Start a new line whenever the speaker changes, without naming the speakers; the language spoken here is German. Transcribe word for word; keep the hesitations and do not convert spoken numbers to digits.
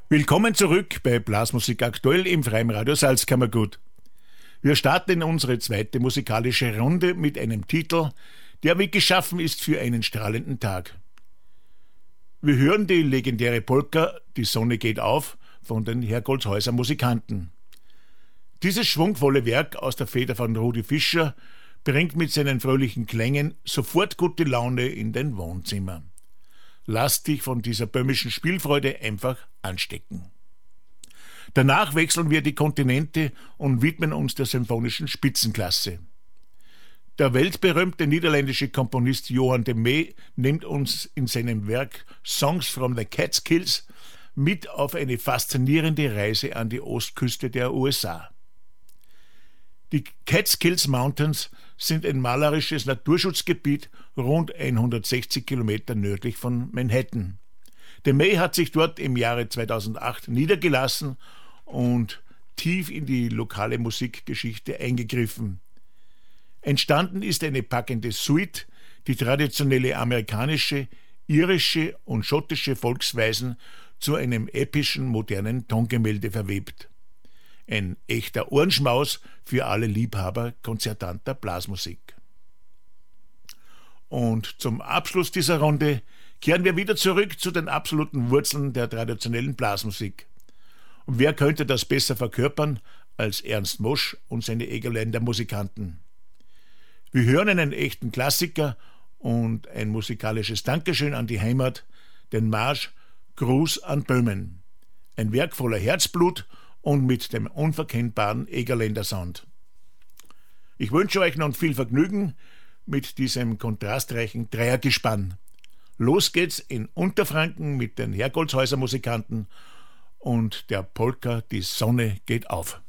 Willkommen zurück bei Blasmusik aktuell im Freien Radio Salzkammergut. Wir starten in unsere zweite musikalische Runde mit einem Titel, der wie geschaffen ist für einen strahlenden Tag. Wir hören die legendäre Polka Die Sonne geht auf von den Hergoltshäuser Musikanten. Dieses schwungvolle Werk aus der Feder von Rudi Fischer bringt mit seinen fröhlichen Klängen sofort gute Laune in den Wohnzimmer. Lass dich von dieser böhmischen Spielfreude einfach anstecken. Danach wechseln wir die Kontinente und widmen uns der symphonischen Spitzenklasse. Der weltberühmte niederländische Komponist Johan de Meij nimmt uns in seinem Werk Songs from the Catskills mit auf eine faszinierende Reise an die Ostküste der U S A. Die Catskills Mountains sind ein malerisches Naturschutzgebiet rund hundertsechzig Kilometer nördlich von Manhattan. De Meij hat sich dort im Jahre zweitausendacht niedergelassen und tief in die lokale Musikgeschichte eingegriffen. Entstanden ist eine packende Suite, die traditionelle amerikanische, irische und schottische Volksweisen zu einem epischen, modernen Tongemälde verwebt. Ein echter Ohrenschmaus für alle Liebhaber konzertanter Blasmusik. Und zum Abschluss dieser Runde kehren wir wieder zurück zu den absoluten Wurzeln der traditionellen Blasmusik. Und wer könnte das besser verkörpern als Ernst Mosch und seine Egerländer Musikanten? Wir hören einen echten Klassiker und ein musikalisches Dankeschön an die Heimat, den Marsch Gruß an Böhmen. Ein Werk voller Herzblut und mit dem unverkennbaren Egerländer Sound. Ich wünsche euch nun viel Vergnügen mit diesem kontrastreichen Dreiergespann. Los geht's in Unterfranken mit den Hergoltshäuser Musikanten und der Polka Die Sonne geht auf.